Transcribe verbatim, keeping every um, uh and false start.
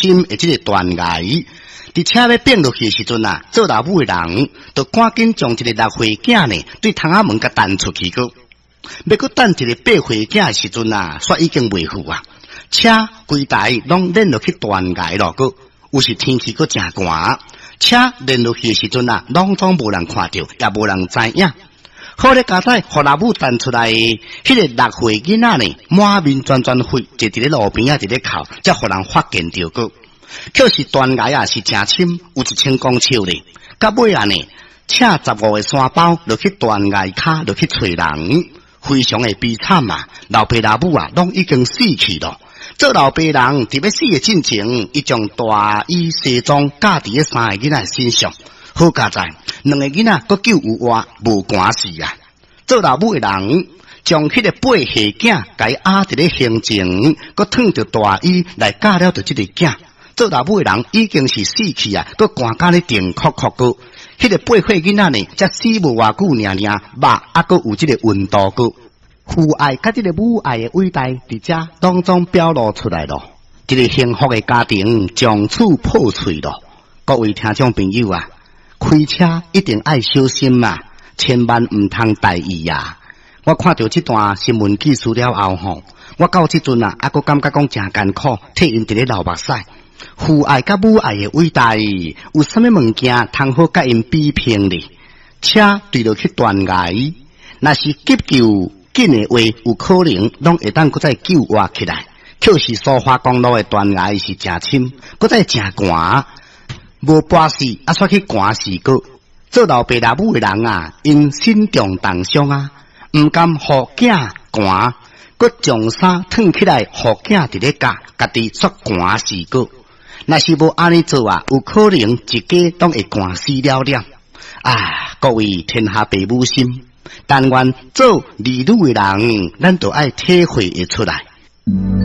深的这个断崖。伫车要变落去的时阵啊，做老母的人就赶紧将这个六岁囝呢对窗仔门甲弹出去个。要搁等一个八岁囝的时阵啊，煞已经袂赴啊。车规台拢连落去断崖咯个，有时天气搁真寒，车连落去的时阵啊，拢总无人看到，也无人知影。好咧，家仔互老母弹出来，迄、那个六岁囡仔呢，满面转转血，就伫咧路边啊，伫咧哭，才互人发现着个。可是断崖啊是真深，有一千公尺咧。到尾啊呢，请十五个山包落去断崖骹，落去找人，非常的悲惨啊！老爸老母啊，拢已经死去了。做老爸人伫要死的进前，伊将大衣西装架伫咧三个囡仔身上。好佳哉，两个囡仔搁救有活，无寒死啊！做老母的人将迄个八岁囝改压伫咧胸前，搁烫着大衣来架了着即个囝。做老母的人已经是死去啊，搁寒甲咧定哭哭个。迄个八岁囡仔呢，才死无偌久，尔尔肉啊，搁有即个温度个。父爱甲即个母爱的伟大，伫遮当中表露出来咯。一个幸福的家庭从此破碎咯。各位听众朋友啊！开车一定爱小心嘛，千万唔通大意呀！我看到这段新闻记述了后吼，我到这阵啊，还佫感觉讲真艰苦，替因伫咧流目屎。父爱甲母爱的伟大，有啥物物件通好甲因比拼哩？车对落去断崖，若是急救紧的话，有可能拢会当佫再救活起来。可是苏花公路的断崖是真深，佫再真寒。无跋死，啊，煞去寒死个。做老爸老母的人啊，因心重重伤啊，毋甘互囝寒，佮将衫脱起来，互囝伫咧教，家己煞寒死个。若是无安尼做啊，有可能一家拢会寒死了了。啊，各位天下父母心，但愿做儿女的人，咱都爱体会会出来。